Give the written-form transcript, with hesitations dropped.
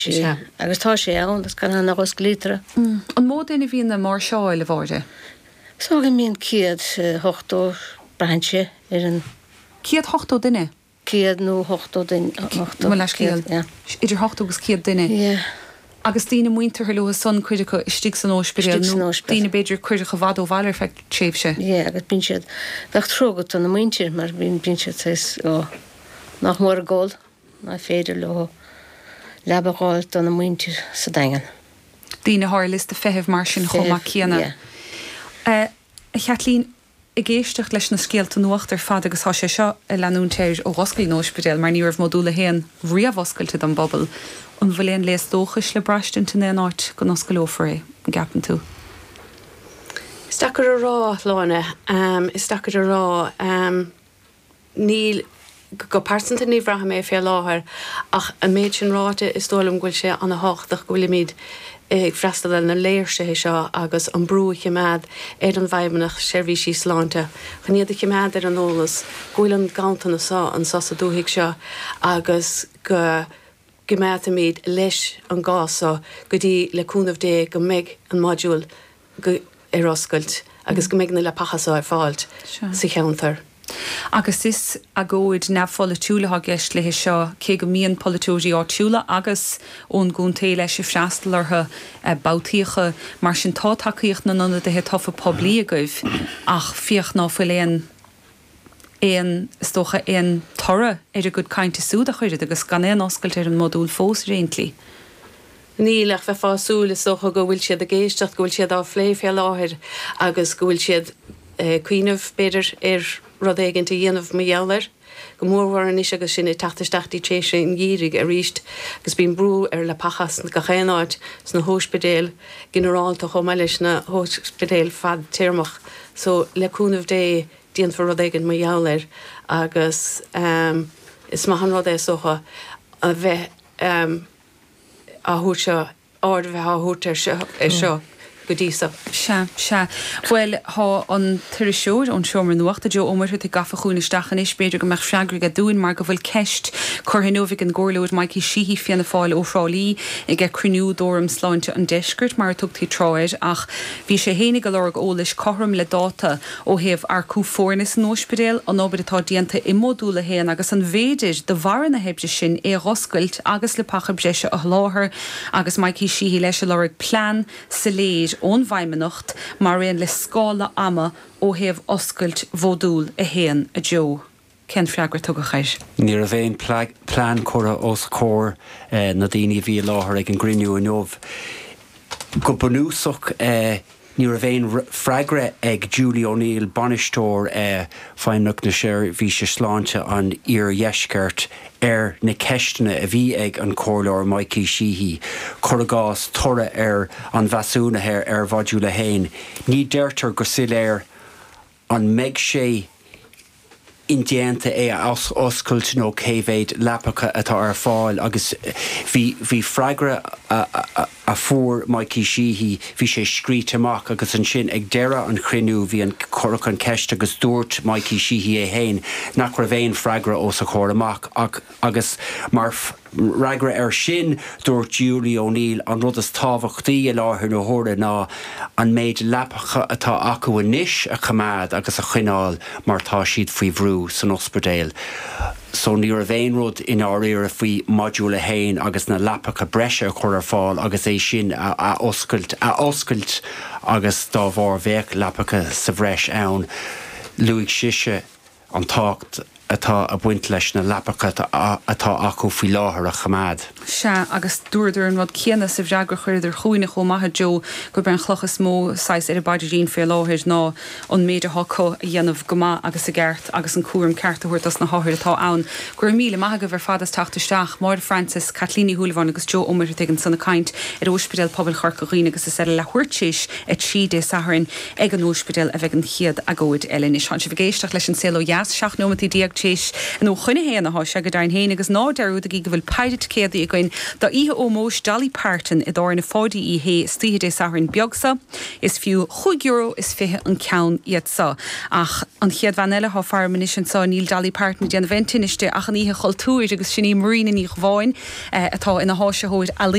agus tá sé ann gan an agus glítre. An mód inna bhíon na mar seáil le bháide? Sá mín ciad 8 braintse ar an... Ciad 8 duine? Ciad nó 8 duine. Má leis céal? Idir 8 agus ciad duine? Agus tína muinter her luas son cuidecha stig san óspedéal tína beidir cuidecha vadó bhailir fe tréimse. Agus bín siad bheith trógat an na muintir mar bín siad nach mór a ggóil na féidir le lebagáil an na muintir sa dagan. Tína háir list a feheh mar sin chomá cíanana. Cheatlín I géisteach leis na scéalta nuachtar fad agus há sé seo a leanúntéir ó Roscail nóspedéal mar níorh modúla héan riamhhoscailte an bobbal an bhfuléon leas dóchas le breistinta na áit go noscail ófra an gapan tú. Is dachar a rá lána, is dachar a rá níl go pásanta ní bhraithe mé fé láthair ach a méid sin ráte is dólam ghfuil sé an háchtach go bhfuil míad ag freistal na léirse seo agus an brúiche mead an bhaimmenach seirbhísí sláinte. Chníad a mead an ólas ghfuil an gantainna sá an sasa dúthaigh seo agus go mead a míad leis an gásá go dtí leúnmh dé go méid an modúil go ar oscailt agus go méid na le pachasá ar fáilt sa cheantar. Agus is a ggóid nefhfolle túúlatha gist le seo cé go mííon politúí á túúla agus ón gúnta leis sé freistallartha bátíocha mar sin tátaíocht na nuna de tofa poblí a goibh ach fioch ná fuléon éon stocha éon torra idir go caiinte súda chuide agus gan éon oscailt ar an modúl fós réintlí. Nílach bheith fásúla socha go bhfuil siad a géisteach go bhfuil siad á phléifhe láthir agus go bhfuil siad cuiineh beidir ar rud éigeanta dhéanamh méheallir go mórhhar an is agus sinna tataisteachtaí tréise in gírig a ríist agus bíon brú ar le pachas na gachéanáid sna hóspedéal generálta chomá leis na hóspedéal fad tíirmach so leúnmh dé díon for rud éigen méheallir agus is maithan rud é socha a bheith a thuair seo áir bheith a thuairtar seo. Se. Well, há an tuiriisiúr an seomar nuachta jo ómar a gafa chuúna stachan is beidir go meach freagraigh a dúin mar go bhfuil ceist chuthinómhigh an ggóirleúid Mikey Sheehy fianna fáil ó Frálí I g cruinniú dóm sláinte an deisgurt mar tugtaí tráid ach bhí sé hénig go leir ólais chom le dáta ó héamh ar cúfórnas an óspedéal an nóbad atá dianta I módúla héan agus an bhéidir de bharan na hebde sin Roscailt agus le pacha breise a láthair agus Mikey Sheehy leis leir plán sa léir ón bhaimimenacht mar réon le scála ama ó héamh oscailt bhódúil a héan a Joe. Ken freagra tugachair. Ní a bhéon plán chora os cór na daoine bhí láthair ag an grinniú an nómh. Go banúsach ní a bhéon freagra ag Julie O'Neill banistóir fáinach na séir bhí sé sláinte an dheisceart na ceistena a bhí ag an cóirleoir Mikey Sheehy choragás tora an bheasúnathe ar bhaidú le héin. Ní deirtar go siléir an meid sé indianta oscailt nó céhhéid lepacha atá ar fáil agus bhí freigra a fuór Mikey Sheehy bhí sé scríte amach agus an sin ag deire an chruinniú bhí an corach an ceist agus dúirt Mikey Sheehy héin nach ra bhéon freigra ó sa chóir amach agus mar ragra ar sin dúirt Julie O'Neill an rud is tábhachtaí a láthair nó thóra ná an méid lepacha atá acu níis a chamád agus a chuineáil mar tá siad faoi bhrú san ospedéal. So ní a bhéon rud in áíar a faoi modúla héin agus na lepacha breise chur ar fáil agus é sin a oscailt agus dá bhar bhéic lepacha sa bhreis ann luigh siise an tácht atá a buint leis na lepacha atá acu faoi láthair a chamád. Se agus dúidir an rud céanna sa bhreagra chuidir chuoine chomh maithe Jo go ben chlochas mó 6 ar baidirín fé láthir ná an méidir haco a dhéanamh gomá agus a gceart agus an cuam ceartahairt as na háthir atá ann. Gur míle maithe go bhar fadas tachtasteach Máir Francis Catlíní Húlahán agus Jo ómar ag an sanna caint ar óspedéal poblbal Chorcaghine agus is le thuirtíis siad saharin ag an óspedéal a bheith an chiad a ggóid eile is se bh géisteach leis an céó jaas seach nómatí diaag tíis nó chuine héana há se go dain héana agus ná deirú a go bhfuil peidir céad í goin dá ihe ómós Dolly Parton i dáir na fádaí í hé stíide saharin beagsa is fiú €5 is fithe an ceann iad sa ach an chiad van eile há farmanis sa Níl Dolly Parton déan ventiniste ach an ihe choultúir agus sinní marína ní gháin atá ina háise hóid